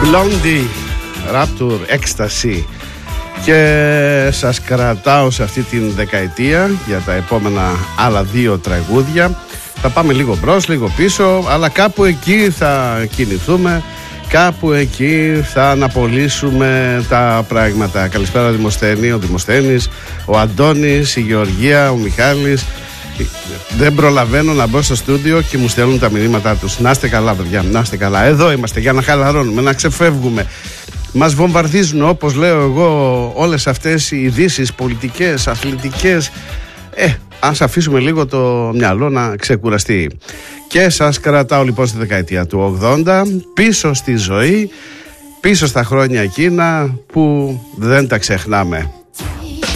Blondie, Rapture, Ecstasy. Και σας κρατάω σε αυτή την δεκαετία για τα επόμενα άλλα 2 τραγούδια. Θα πάμε λίγο μπρος, λίγο πίσω, αλλά κάπου εκεί θα κινηθούμε, κάπου εκεί θα αναπολύσουμε τα πράγματα. Καλησπέρα Δημοσθένη, ο Δημοσθένης, ο Αντώνης, η Γεωργία, ο Μιχάλης. Δεν προλαβαίνω να μπω στο στούντιο και μου στέλνουν τα μηνύματά τους. Να είστε καλά παιδιά, να είστε καλά. Εδώ είμαστε για να χαλαρώνουμε, να ξεφεύγουμε. Μας βομβαρδίζουν, όπως λέω εγώ, όλες αυτές οι ειδήσεις πολιτικές, αθλητικές. Ας αφήσουμε λίγο το μυαλό να ξεκουραστεί. Και σας κρατάω λοιπόν στη δεκαετία του 80, πίσω στη ζωή, πίσω στα χρόνια εκείνα που δεν τα ξεχνάμε.